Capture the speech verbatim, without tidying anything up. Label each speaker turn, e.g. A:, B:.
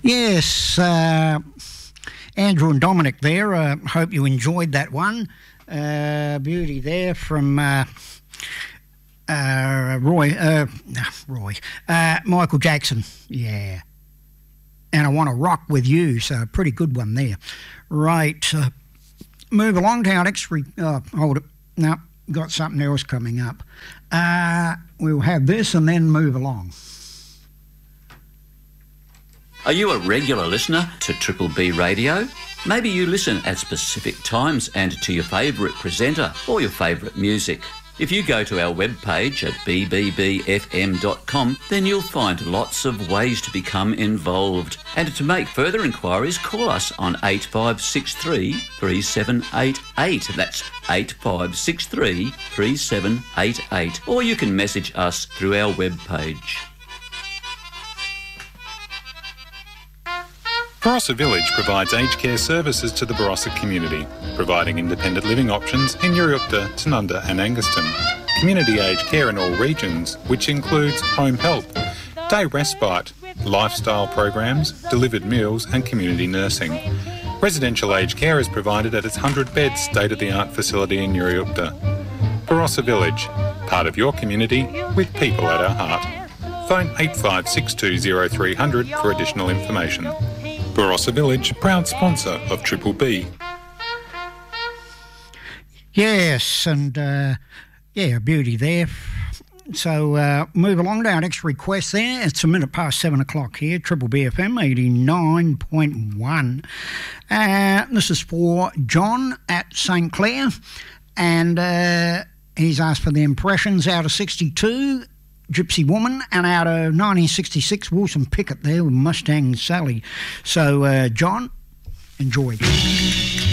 A: Yes, uh, Andrew and Dominic there. Uh, hope you enjoyed that one. Uh, beauty there from uh, uh, Roy, uh, Roy, uh, Michael Jackson. Yeah. And I Want to Rock With You, so a pretty good one there. Right, uh, move along to our next... Re- oh, hold it. No, got something else coming up. Uh, we'll have this and then move along.
B: Are you a regular listener to Triple B Radio? Maybe you listen at specific times and to your favourite presenter or your favourite music. If you go to our webpage at b b b f m dot com, then you'll find lots of ways to become involved. And to make further inquiries, call us on eight five six three, three seven eight eight. That's eight five six three, three seven eight eight. Or you can message us through our webpage.
C: Barossa Village provides aged care services to the Barossa community, providing independent living options in Uriukta, Tanunda and Anguston. Community aged care in all regions, which includes home help, day respite, lifestyle programs, delivered meals and community nursing. Residential aged care is provided at its one hundred bed state-of-the-art facility in Uriukta. Barossa Village, part of your community with people at our heart. Phone eight five six two zero three hundred for additional information. Barossa Village, proud sponsor of Triple B.
A: Yes, and uh, yeah, beauty there. So uh, move along to our next request there. It's a minute past seven o'clock here, Triple B F M eighty-nine point one. Uh, this is for John at Saint Clair, and uh, he's asked for the impressions out of sixty-two, Gypsy Woman, and out of nineteen sixty-six, Wilson Pickett there with Mustang Sally. So, uh, John, enjoy.